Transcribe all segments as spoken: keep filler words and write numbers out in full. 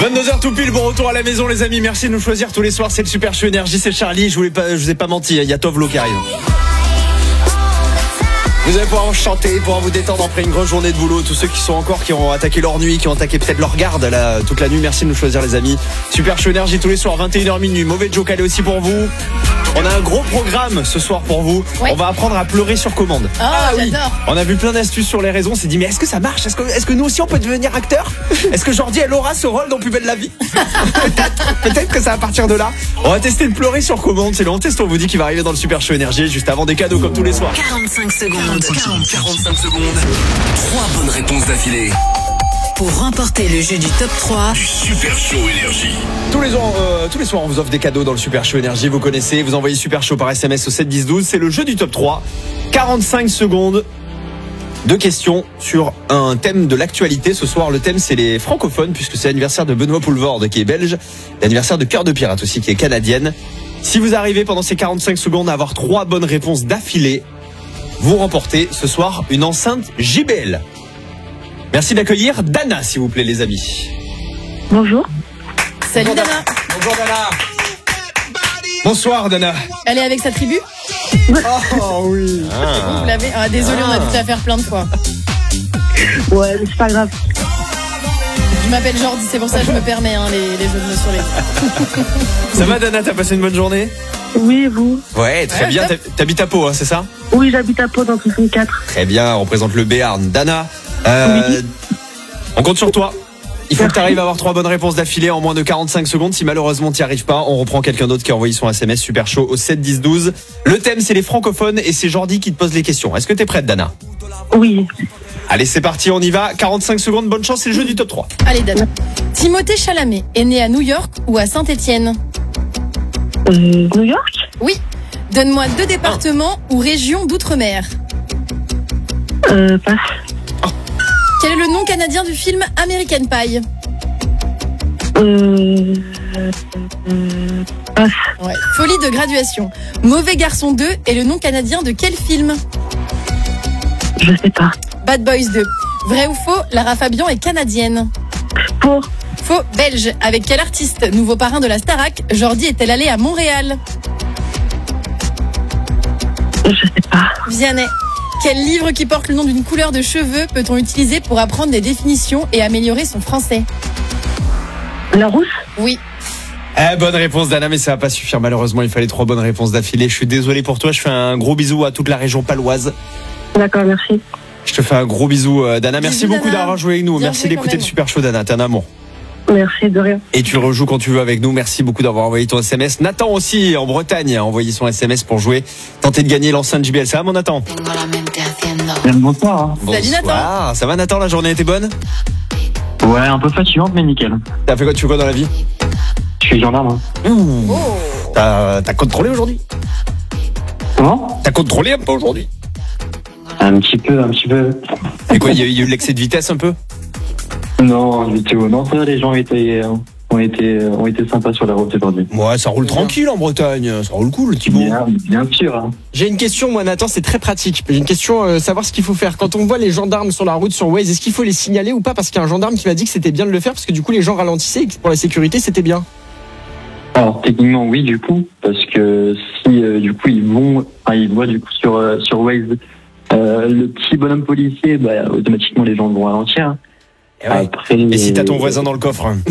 vingt-deux heures tout pile, bon retour à la maison les amis, merci de nous choisir tous les soirs, c'est le Super Show Énergie, c'est Charlie, je, voulais pas, je vous ai pas menti, il y a Tovlo qui arrive. Vous allez pouvoir chanter, pouvoir vous détendre après une grosse journée de boulot. Tous ceux qui sont encore, qui ont attaqué leur nuit, qui ont attaqué peut-être leur garde là, toute la nuit. Merci de nous choisir les amis. Super Show Énergie tous les soirs, vingt et une heures minuit. Mauvais joke allez aussi pour vous. On a un gros programme ce soir pour vous. Ouais. On va apprendre à pleurer sur commande. Oh, ah oui. J'adore. On a vu plein d'astuces sur les réseaux. On s'est dit mais est-ce que ça marche? Est-ce que, est-ce que nous aussi on peut devenir acteur? Est-ce que Jordi elle aura ce rôle dans Plus belle la vie? Peut-être, peut-être que ça va partir de là. On va tester de pleurer sur commande. C'est le test. On vous dit qu'il va arriver dans le Super Show Énergie juste avant des cadeaux comme tous les soirs. quarante-cinq secondes. quarante-cinq secondes. Trois bonnes réponses d'affilée. Pour remporter le jeu du top trois du Super Show Énergie. Tous les, soirs, euh, tous les soirs, on vous offre des cadeaux dans le Super Show Énergie. Vous connaissez, vous envoyez Super Show par S M S au sept dix douze. C'est le jeu du top trois. quarante-cinq secondes de questions sur un thème de l'actualité. Ce soir, le thème, c'est les francophones, puisque c'est l'anniversaire de Benoît Poulvorde, qui est belge. L'anniversaire de Cœur de Pirate aussi, qui est canadienne. Si vous arrivez pendant ces quarante-cinq secondes à avoir trois bonnes réponses d'affilée, vous remportez ce soir une enceinte J B L. Merci d'accueillir Dana, s'il vous plaît, les amis. Bonjour. Salut Bonjour, Dana. Bonjour Dana. Bonsoir Dana. Elle est avec sa tribu? Oh oui. Ah. Vous l'avez ah, désolé, ah. on a dû te la faire plein de fois. Ouais, mais c'est pas grave. Je m'appelle Jordi, c'est pour ça que je me permets hein, les, les jeux de mots sur les... Ça va Dana, t'as passé une bonne journée? Oui, et vous? Ouais, très ouais, bien. top. T'habites à Pau, hein, c'est ça? Oui, j'habite à Pau dans soixante-quatre. Très bien, on représente le Béarn. Dana, euh, oui. on compte sur toi. Il faut que tu arrives à avoir trois bonnes réponses d'affilée en moins de quarante-cinq secondes. Si malheureusement tu n'y arrives pas, on reprend quelqu'un d'autre qui a envoyé son S M S Super Show au sept dix douze. Le thème c'est les francophones et c'est Jordi qui te pose les questions. Est-ce que t'es prête Dana? Oui. Allez c'est parti, on y va. quarante-cinq secondes, bonne chance, c'est le jeu du top trois. Allez Dana. Timothée Chalamet est né à New York ou à Saint-Étienne? Euh, New York? Oui. Donne-moi deux départements ou régions d'outre-mer. Euh, passe. Quel est le nom canadien du film American Pie? Euh, euh, passe. Ouais. Folie de graduation. Mauvais garçon deux est le nom canadien de quel film? Je sais pas. Bad Boys deux. Vrai ou faux, Lara Fabian est canadienne? Pour. Faux, belge. Avec quel artiste, nouveau parrain de la Starac, Jordi est-elle allée à Montréal? Je sais pas. Vianney. Quel livre qui porte le nom d'une couleur de cheveux peut-on utiliser pour apprendre des définitions et améliorer son français? La rousse? Oui. Eh, bonne réponse Dana, mais ça va pas suffire malheureusement, il fallait trois bonnes réponses d'affilée. Je suis désolé pour toi, je fais un gros bisou à toute la région paloise. D'accord, merci. Je te fais un gros bisou Dana, merci Bisous, beaucoup Dana. d'avoir joué avec nous. Bien Merci joué d'écouter quand le même. Super Show Dana, t'es un amour. Merci, de rien. Et tu rejoues quand tu veux avec nous. Merci beaucoup d'avoir envoyé ton S M S. Nathan aussi, en Bretagne, a envoyé son S M S pour jouer. Tenter de gagner l'enceinte J B L. Ça va mon Nathan? Bien, bonsoir. Hein. Salut, Nathan. Bonsoir. Ça va Nathan, la journée était bonne? Ouais, un peu fatigante, mais nickel. T'as fait quoi, tu fais quoi dans la vie? Je suis gendarme. Hein. Ouh. Oh. T'as, t'as contrôlé aujourd'hui? Comment? T'as contrôlé un peu aujourd'hui? Un petit peu, un petit peu. Et quoi, il y a eu, il y a eu de l'excès de vitesse un peu? Non, du tout. Non, ça, les gens étaient, ont été, ont été sympas sur la route aujourd'hui. Ouais, ça roule tranquille en Bretagne. Ça roule cool, Thibaut. Bien, bien sûr. Hein. J'ai une question, moi, Nathan, c'est très pratique. J'ai une question, euh, savoir ce qu'il faut faire. Quand on voit les gendarmes sur la route, sur Waze, est-ce qu'il faut les signaler ou pas? Parce qu'il y a un gendarme qui m'a dit que c'était bien de le faire, parce que du coup, les gens ralentissaient et que pour la sécurité, c'était bien. Alors, techniquement, oui, du coup, parce que si, euh, du coup, ils vont, enfin, ils voient, du coup, sur, euh, sur Waze, euh, le petit bonhomme policier, bah, automatiquement, les gens vont ralentir. Et, ouais. Après, Et si t'as ton voisin dans le coffre hein.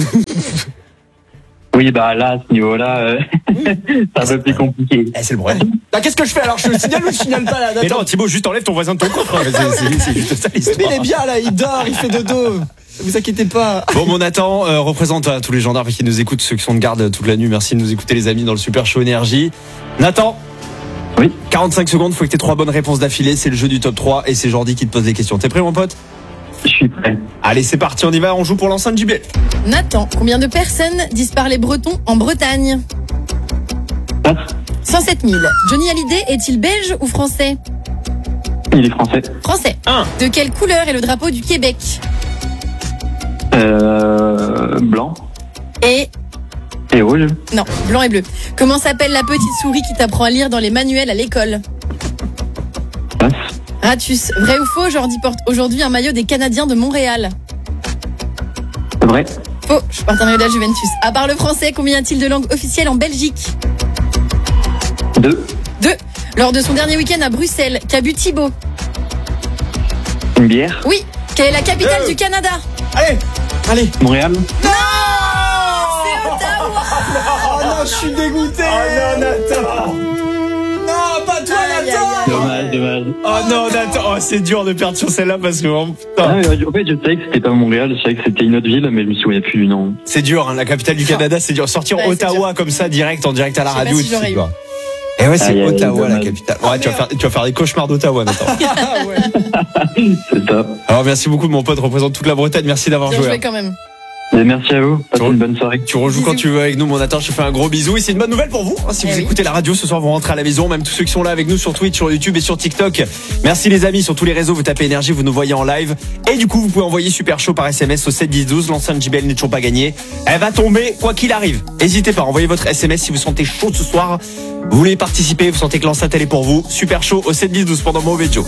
Oui, bah là, à ce niveau-là, euh, c'est un peu plus compliqué. Eh, c'est le problème. Bah, qu'est-ce que je fais alors? Je le signale ou je signale pas là, Nathan? Mais non, Thibaut, juste enlève ton voisin de ton coffre. Hein. C'est, c'est, c'est juste ça l'histoire. Mais il est bien là, il dort, il fait dodo. Vous inquiétez pas. Bon, mon Nathan, euh, représente à tous les gendarmes qui nous écoutent, ceux qui sont de garde toute la nuit. Merci de nous écouter, les amis, dans le Super Show Énergie. Nathan. Oui. quarante-cinq secondes, faut que t'aies trois bonnes réponses d'affilée. C'est le jeu du top trois et c'est Jordi qui te pose les questions. T'es prêt, mon pote? Je suis prêt. Allez, c'est parti, on y va, on joue pour l'enceinte J B L. Nathan, combien de personnes disent parler breton en Bretagne? Passe. cent sept mille. Johnny Hallyday est-il belge ou français? Il est français. Français. Un. De quelle couleur est le drapeau du Québec? Euh, blanc Et... et rouge. Non, blanc et bleu. Comment s'appelle la petite souris qui t'apprend à lire dans les manuels à l'école? Passe. Ratus. Vrai ou faux, Jordi porte aujourd'hui un maillot des Canadiens de Montréal? Vrai. Faux, je suis partenaire de la Juventus. À part le français, combien y a-t-il de langues officielles en Belgique? Deux. Deux. Lors de son dernier week-end à Bruxelles, qu'a bu Thibaut? Une bière. Oui. Quelle est la capitale Deux. du Canada? Allez, allez. Montréal. C'est Ottawa. Oh non, je suis dégoûté. Oh non, Nathan. Non, pas toi, Aïe, aïe, Nathan. aïe. Dommage, dommage. Oh non, Nathan. Oh, c'est dur de perdre sur celle-là parce que oh, putain. Ah, mais, en fait, je savais que c'était pas Montréal, je savais que c'était une autre ville, mais je me souviens plus du nom. C'est dur, hein, la capitale du Canada, c'est dur. Sortir Ouais, c'est Ottawa comme ça, direct, en direct à la Je sais pas radio, si tu sais j'aurais eu. quoi. Et ouais, c'est Aïe, aïe, Ottawa, la dommage. capitale. Ouais, tu vas faire, tu vas faire des cauchemars d'Ottawa, Nathan. C'est ça. Alors, merci beaucoup de mon pote, représente toute la Bretagne. Merci d'avoir Bien joué. joué hein. quand même. Et merci à vous. Passez Tu une bonne soirée. Tu rejoues quand Bisous. tu veux avec nous, mon Nathan. Je te fais un gros bisou. Et c'est une bonne nouvelle pour vous. hein, si Eh vous oui. écoutez la radio ce soir, vous rentrez à la maison. Même tous ceux qui sont là avec nous sur Twitch, sur YouTube et sur TikTok. Merci les amis. Sur tous les réseaux, vous tapez énergie, vous nous voyez en live. Et du coup, vous pouvez envoyer Super Chaud par S M S au sept dix douze. L'enceinte J B L n'est toujours pas gagnée. Elle va tomber quoi qu'il arrive. N'hésitez pas, envoyez votre S M S si vous sentez chaud ce soir. Vous voulez participer, vous sentez que l'enceinte elle est pour vous. Super Chaud au sept dix douze pendant Mauvais Joe.